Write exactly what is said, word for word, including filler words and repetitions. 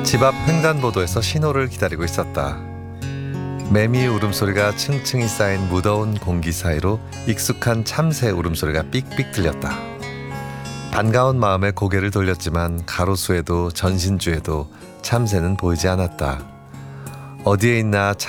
집 앞 횡단보도에서 신호를 기다리고 있었다. 매미 울음소리가 층층이 쌓인 무더운 공기 사이로 익숙한 참새 울음소리가 삑삑 들렸다. 반가운 마음에 고개를 돌렸지만 가로수에도 전신주에도 참새는 보이지 않았다. 어디에 있나